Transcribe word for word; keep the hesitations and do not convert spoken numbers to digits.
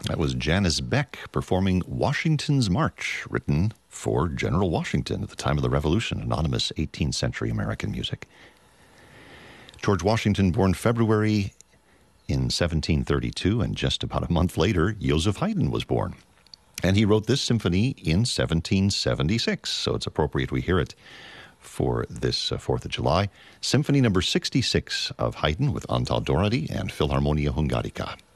That was Janice Beck performing Washington's March, written for General Washington at the time of the Revolution, anonymous eighteenth century American music. George Washington, born February in seventeen thirty-two, and just about a month later, Joseph Haydn was born. And he wrote this symphony in seventeen seventy-six, so it's appropriate we hear it for this uh, fourth of July. Symphony number sixty-six of Haydn with Antal Doherty and Philharmonia Hungarica.